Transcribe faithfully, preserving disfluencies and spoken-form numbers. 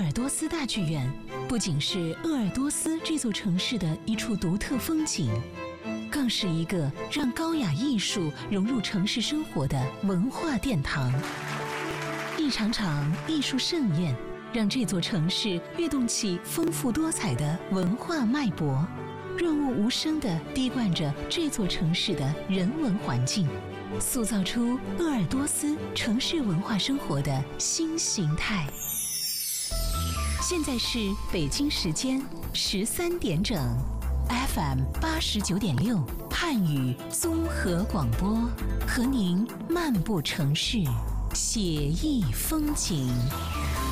尔多斯大剧院不仅是鄂尔多斯这座城市的一处独特风景，更是一个让高雅艺术融入城市生活的文化殿堂。一场场艺术盛宴，让这座城市跃动起丰富多彩的文化脉搏，润物无声地滴灌着这座城市的人文环境，塑造出鄂尔多斯城市文化生活的新形态。现在是北京时间十三点整 ，F M 八十九点六汉语综合广播，和您漫步城市，写意风景。